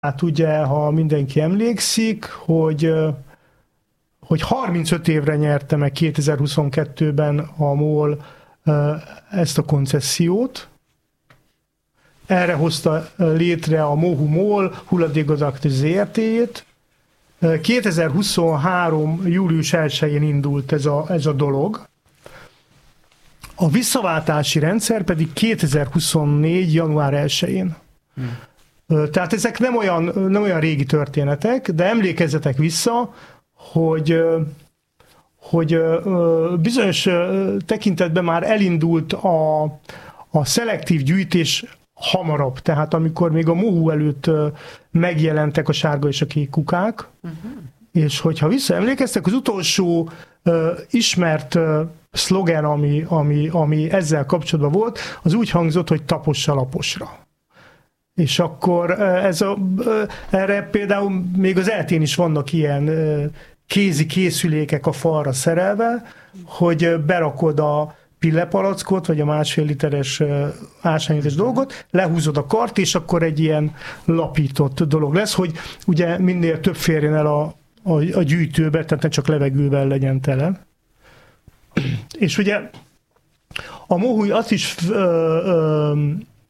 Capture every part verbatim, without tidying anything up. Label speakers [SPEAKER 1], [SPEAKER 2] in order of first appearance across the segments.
[SPEAKER 1] Hát ugye, ha mindenki emlékszik, hogy, hogy harmincöt évre nyerte meg kétezer-huszonkettőben a MOL ezt a koncesziót. Erre hozta létre a MOHU MOL hulladékgazdálkodási zé er té-jét. kétezer-huszonhárom. július elsején indult ez a, ez a dolog. A visszaváltási rendszer pedig kétezer-huszonnégy. január elsején. Hmm. Tehát ezek nem olyan, nem olyan régi történetek, de emlékezzetek vissza, hogy, hogy bizonyos tekintetben már elindult a, a szelektív gyűjtés hamarabb. Tehát amikor még a MOHU előtt megjelentek a sárga és a kék kukák, uh-huh. és hogyha visszaemlékeztek, az utolsó uh, ismert uh, szlogen, ami, ami, ami ezzel kapcsolatban volt, az úgy hangzott, hogy tapossa laposra. És akkor ez a, erre például még az é té-n is vannak ilyen kézi készülékek a falra szerelve, hogy berakod a pillepalackot, vagy a másfél literes ásványvízes dolgot, lehúzod a kart, és akkor egy ilyen lapított dolog lesz, hogy ugye minél több férjen el a, a, a gyűjtőbe, tehát ne csak levegővel legyen tele. És ugye a MOHU azt is ö, ö,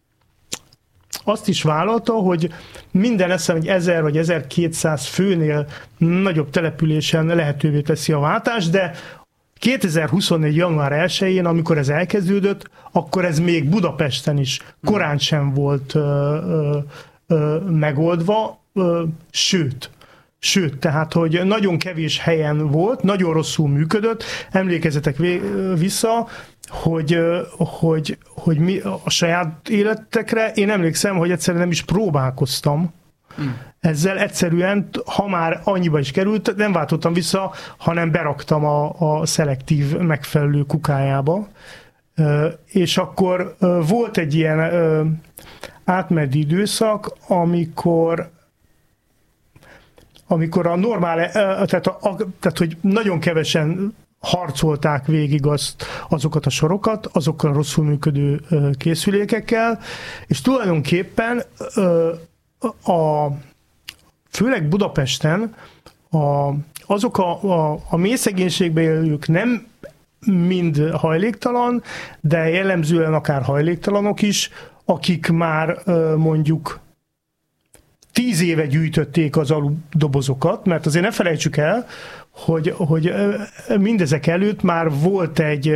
[SPEAKER 1] azt is vállalta, hogy minden eszem egy ezer vagy ezerkétszáz főnél nagyobb településen lehetővé teszi a váltást, de kétezer-huszonnégy. január elsején, amikor ez elkezdődött, akkor ez még Budapesten is korán sem volt ö, ö, ö, megoldva, ö, sőt, Sőt, tehát, hogy nagyon kevés helyen volt, nagyon rosszul működött. Emlékezzetek vissza, hogy, hogy, hogy mi a saját életekre, én emlékszem, hogy egyszerűen nem is próbálkoztam. Hmm. Ezzel egyszerűen, ha már annyiba is került, nem váltottam vissza, hanem beraktam a, a szelektív megfelelő kukájába. És akkor volt egy ilyen átmeneti időszak, amikor amikor a normál, tehát, a, tehát hogy nagyon kevesen harcolták végig azt, azokat a sorokat, azokkal a rosszul működő készülékekkel, és tulajdonképpen a, főleg Budapesten a, azok a, a, a mély szegénységben élők nem mind hajléktalan, de jellemzően akár hajléktalanok is, akik már mondjuk tíz éve gyűjtötték az aludobozokat, mert azért ne felejtsük el, hogy, hogy mindezek előtt már volt egy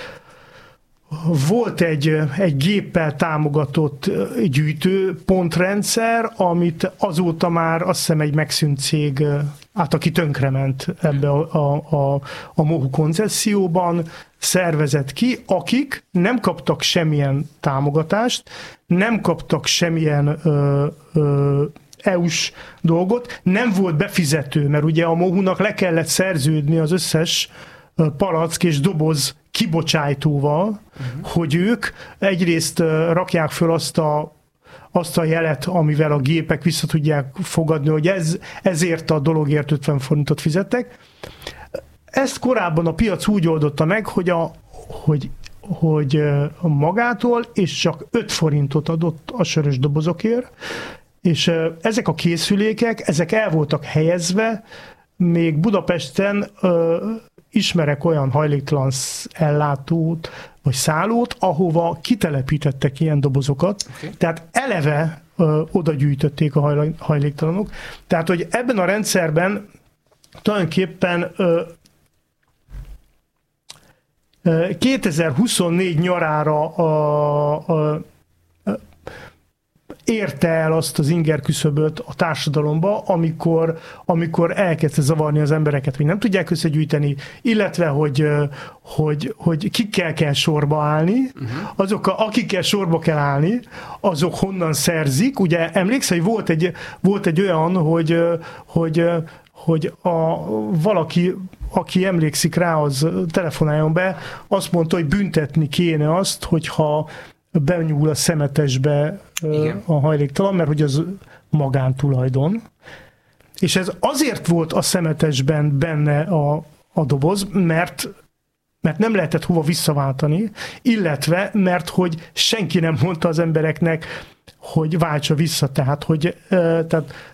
[SPEAKER 1] volt egy, egy géppel támogatott gyűjtőpontrendszer, amit azóta már azt hiszem egy megszűnt cég, hát aki tönkrement ebbe a, a, a, a MOHU koncesszióban, szervezett ki, akik nem kaptak semmilyen támogatást, nem kaptak semmilyen ö, ö, é u-s dolgot, nem volt befizető, mert ugye a MOHU-nak le kellett szerződni az összes palack és doboz kibocsájtóval, uh-huh. hogy ők egyrészt rakják föl azt a, azt a jelet, amivel a gépek vissza tudják fogadni, hogy ez, ezért a dologért ötven forintot fizettek. Ezt korábban a piac úgy oldotta meg, hogy, a, hogy, hogy magától és csak öt forintot adott a sörös dobozokért, és ezek a készülékek, ezek el voltak helyezve, még Budapesten ö, ismerek olyan hajléktalan ellátót, vagy szállót, ahova kitelepítettek ilyen dobozokat, okay. Tehát eleve ö, oda gyűjtötték a hajléktalanok. Tehát, hogy ebben a rendszerben tulajdonképpen ö, ö, kétezer-huszonnégy nyarára a, a érte el azt az inger küszöböt a társadalomba, amikor, amikor elkezdte zavarni az embereket, hogy nem tudják összegyűjteni, illetve, hogy, hogy, hogy kikkel kell sorba állni, uh-huh. azok, akikkel sorba kell állni, azok honnan szerzik. Ugye emlékszel, hogy volt egy, volt egy olyan, hogy, hogy, hogy a, valaki, aki emlékszik rá, az telefonáljon be, azt mondta, hogy büntetni kéne azt, hogyha benyúl a szemetesbe igen. a hajléktalan, mert hogy az magántulajdon. És ez azért volt a szemetesben benne a, a doboz, mert, mert nem lehetett hova visszaváltani, illetve mert hogy senki nem mondta az embereknek, hogy váltsa vissza, tehát hogy tehát